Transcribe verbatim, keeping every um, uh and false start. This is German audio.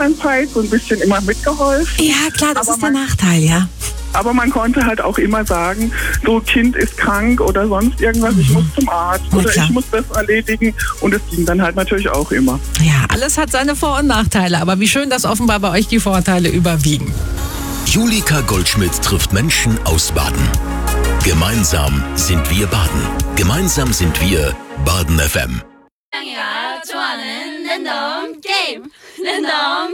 Elternzeit so ein bisschen immer mitgeholfen. Ja, klar, das Aber ist der man- Nachteil, ja. Aber man konnte halt auch immer sagen, so Kind ist krank oder sonst irgendwas, ich muss zum Arzt Na oder klar. ich muss das erledigen. Und es ging dann halt natürlich auch immer. Ja, alles hat seine Vor- und Nachteile, aber wie schön, dass offenbar bei euch die Vorteile überwiegen. Julika Goldschmidt trifft Menschen aus Baden. Gemeinsam sind wir Baden. Gemeinsam sind wir Baden F M. 좋아하는 랜덤 게임 랜덤